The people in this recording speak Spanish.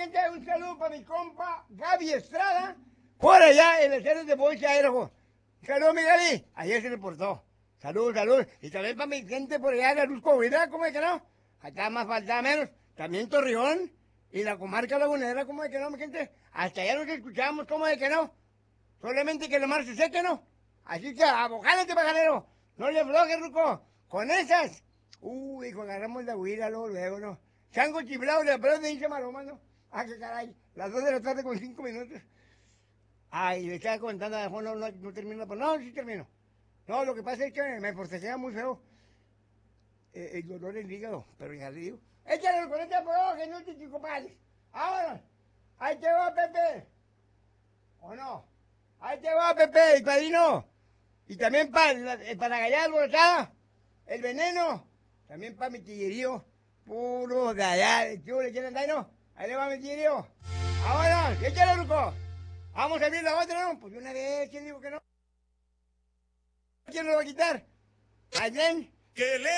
gente, un saludo para mi compa Gaby Estrada, por allá en el centro de Bolsa Aero. Saludos, mi Gaby, ayer se reportó. Saludos, saludos. Y también para mi gente por allá de la Luz Comunidad, ¿cómo es que no? Acá más falta menos. También Torreón y la comarca lagunera, ¿cómo es que no, mi gente? Hasta allá nos escuchamos, ¿cómo es que no? Solamente que el mar se seque, ¿no? Así que abojálate, pajarero. No le aflojes, Ruco. Con esas. Hijo, agarramos la huida luego, ¿no? Chango chiflado, le apelo de hincha maroma, ¿no? Ah, qué caray. Las 2 de la tarde con 5 minutos. Ay, le estaba comentando a Juan, no termino. No, sí termino. No, lo que pasa es que me forcejea muy feo el dolor en el hígado, pero ya le digo. Échale el 40 por ojo, que no te compadre. Ahora, ahí te va, Pepe. ¿O no? Ahí te va, Pepe, el padrino. Y también para la gallada alborotada, el veneno. También para mi tiguerío, puro gallada, ¿qué le quieren dar, no? Ahí le va mi tiguerío. Ahora, échale, Ruco. Vamos a abrir la otra, ¿no? Pues de una vez, ¿quién dijo que no? ¿Quién lo va a quitar? ¿Alguien? Que le